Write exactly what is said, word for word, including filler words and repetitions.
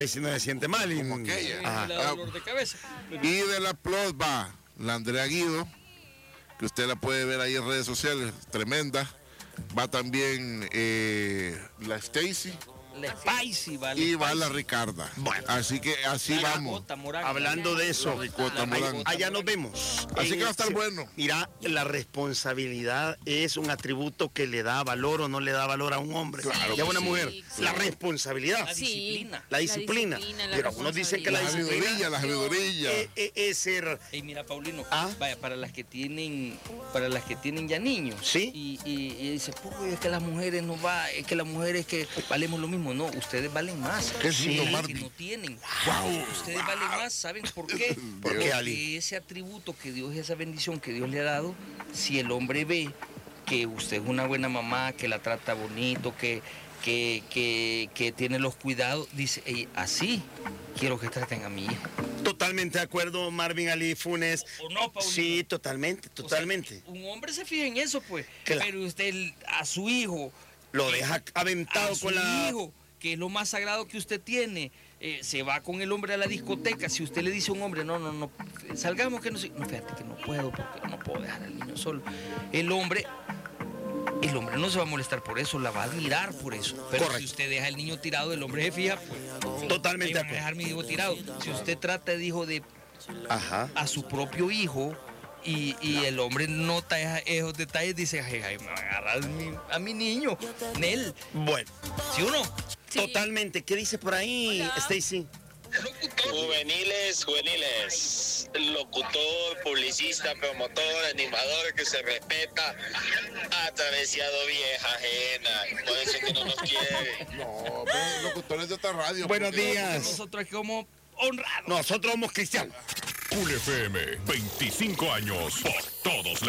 si no se siente mal. Y, como aquella. Ah, le da dolor de cabeza. Y de la Plus va la Andrea Guido, que usted la puede ver ahí en redes sociales, tremenda. Va también eh, la Stacy. La Spicy, vale. Y va la Ricarda. Bueno. Así que así La vamos. ricota, morango. hablando de eso, La ricota, ahí- morango. allá nos vemos. Así En que va a estar ese- bueno. Mira, la responsabilidad es un atributo que le da valor o no le da valor a un hombre. Claro y a que una sí. mujer. Sí, La claro. responsabilidad. La Sí, disciplina. La disciplina. la Pero algunos dicen que la La responsabilidad. sabiduría, la sabiduría. eh, eh, es ser. Ey, mira, Paulino, Ah. vaya, para las que tienen, para las que tienen ya niños, Sí. y, y, y dice, "Uy, es que las mujeres no va, es que las mujeres que valemos lo mismo". No, ustedes valen más. Qué lindo, Ustedes Marvin. que no tienen. Wow. Ustedes valen más, ¿saben por qué? ¿Por qué, Porque Ali? ese atributo que Dios, esa bendición que Dios le ha dado, si el hombre ve que usted es una buena mamá, que la trata bonito, que, que, que, que tiene los cuidados, dice, "Ey, así quiero que traten a mi hijo". Totalmente de acuerdo, Marvin Ali Funes. ¿O no, Paulino? Sí, totalmente, O sea, totalmente. un hombre se fija en eso, pues. Claro. Pero usted a su hijo, Lo deja aventado a su con la. hijo, que es lo más sagrado que usted tiene, eh, se va con el hombre a la discoteca. Si usted le dice a un hombre, no, no, no, salgamos que no sé. No, fíjate que no puedo, porque no puedo dejar al niño solo. El hombre. El hombre no se va a molestar por eso, la va a admirar por eso. Pero Correcto. si usted deja al niño tirado, el hombre se fija, pues. Totalmente de "Ey, van a dejar acuerdo. a mi hijo tirado". Si usted trata de hijo de Ajá. a su propio hijo y, y el hombre nota esa- esos detalles, dice, "Ay, ay, me va a agarrar mi- a mi niño, Nel". Bueno, ¿Sí o no? Sí. totalmente. ¿Qué dice por ahí, Hola. Stacy? Juveniles, juveniles, locutor, publicista, promotor, animador que se respeta, atravesado vieja ajena, por eso que no nos quiere. No, pero locutores de otra radio. Buenos porque- días. Nosotros aquí como honrados. Nosotros somos cristianos. Cool F M, veinticinco años por todos lados.